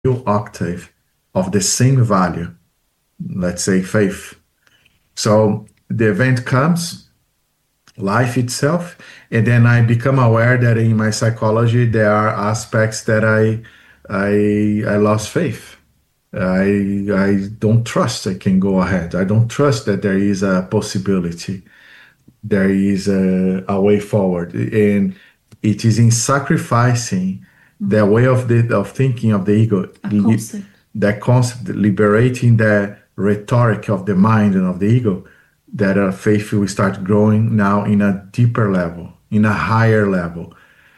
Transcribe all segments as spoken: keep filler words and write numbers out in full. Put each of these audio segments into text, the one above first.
new octave of the same value, let's say faith. So the event comes, life itself, and then I become aware that in my psychology there are aspects that I I I lost faith. I I don't trust I can go ahead. I don't trust that there is a possibility. There is a, a way forward, and it is in sacrificing the way of the of thinking of the ego, A concept. that concept, liberating the rhetoric of the mind and of the ego, that uh, faith will start growing now in a deeper level, in a higher level.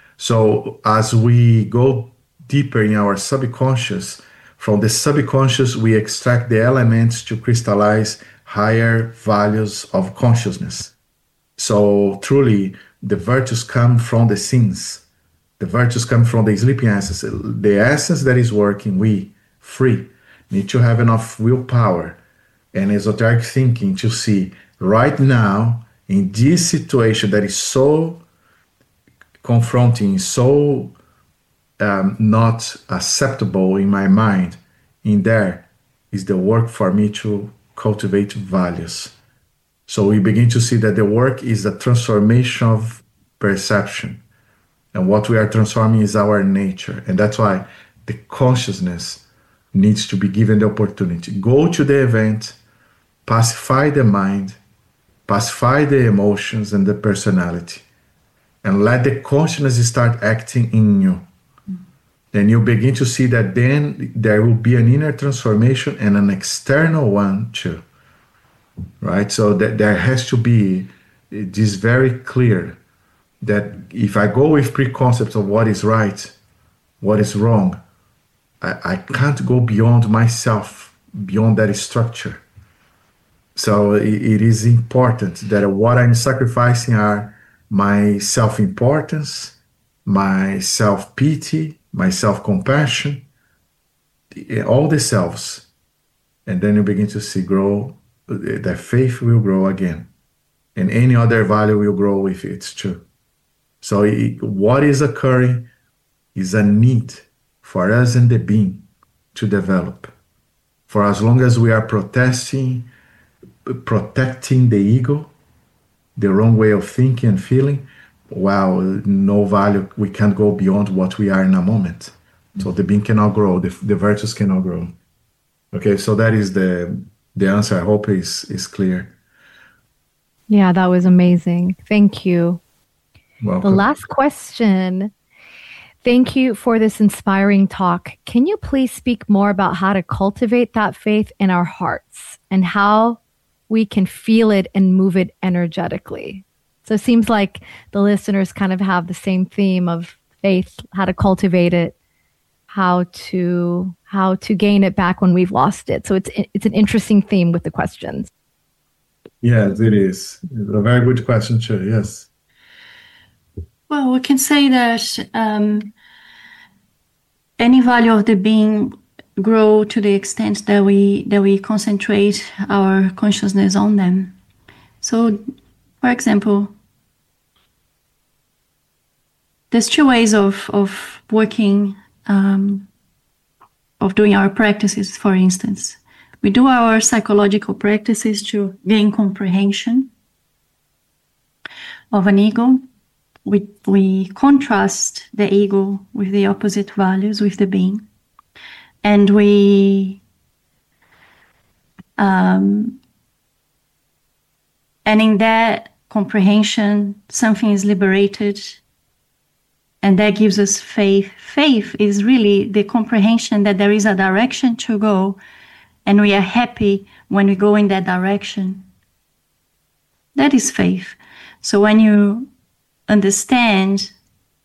So as we go deeper in our subconscious, from the subconscious we extract the elements to crystallize higher values of consciousness. So truly, the virtues come from the sins. The virtues come from the sleeping essence. The essence that is working, we, free, need to have enough willpower and esoteric thinking to see right now, in this situation that is so confronting, so um, not acceptable in my mind, in there is the work for me to cultivate values. So we begin to see that the work is a transformation of perception. And what we are transforming is our nature. And that's why the consciousness needs to be given the opportunity. Go to the event, pacify the mind, pacify the emotions and the personality, and let the consciousness start acting in you. Then you begin to see that then there will be an inner transformation and an external one too. Right? So that there has to be this very clear that if I go with preconcepts of what is right, what is wrong, I, I can't go beyond myself, beyond that structure. So it, it is important that what I'm sacrificing are my self-importance, my self-pity, my self-compassion, all the selves. And then you begin to see grow, that faith will grow again. And any other value will grow with it too. So it, what is occurring is a need for us and the being to develop. For as long as we are protesting, protecting the ego, the wrong way of thinking and feeling, well, no value, we can't go beyond what we are in a moment. So the being cannot grow, the, the virtues cannot grow. Okay, so that is the the answer. I hope is is clear. Yeah, that was amazing. Thank you. Welcome. The last question. Thank you for this inspiring talk. Can you please speak more about how to cultivate that faith in our hearts and how we can feel it and move it energetically? So it seems like the listeners kind of have the same theme of faith, how to cultivate it, how to how to gain it back when we've lost it. So it's it's an interesting theme with the questions. Yes, it is. It's a very good question, too. Yes. Well, we can say that um, any value of the being grow to the extent that we that we concentrate our consciousness on them. So, for example, there's two ways of of working, um, of doing our practices. For instance, we do our psychological practices to gain comprehension of an ego. We, we contrast the ego with the opposite values, with the being. And we, um, and in that comprehension, something is liberated, and that gives us faith. Faith is really the comprehension that there is a direction to go, and we are happy when we go in that direction. That is faith. So when you understand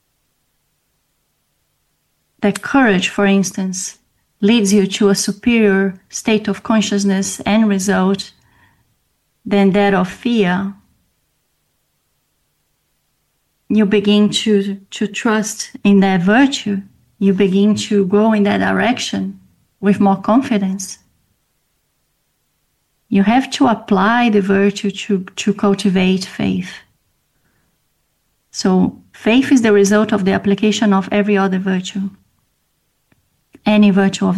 that courage, for instance, leads you to a superior state of consciousness and result than that of fear, you begin to, to trust in that virtue. You begin to go in that direction with more confidence. You have to apply the virtue to, to cultivate faith. So faith is the result of the application of every other virtue. any virtue of